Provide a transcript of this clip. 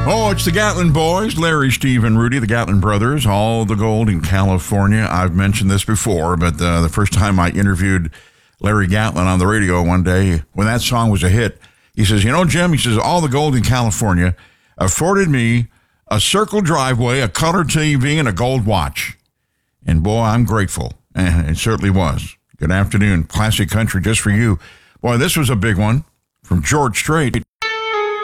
Oh, it's the Gatlin boys, Larry, Steve, and Rudy, the Gatlin brothers, all the gold in California. I've mentioned this before, but the first time I interviewed Larry Gatlin on the radio one day, when that song was a hit, he says, you know, Jim, he says, all the gold in California afforded me a circle driveway, a color TV, and a gold watch. And boy, I'm grateful. And it certainly was. Good afternoon. Classic country just for you. Boy, this was a big one from George Strait.